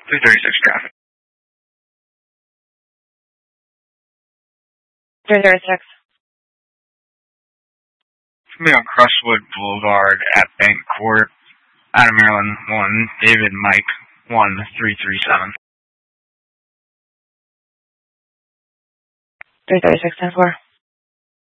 336 traffic. 336. It's going to be on Crestwood Boulevard at Bank Court, out of Maryland 1, David Mike 1337. 336, 10-4.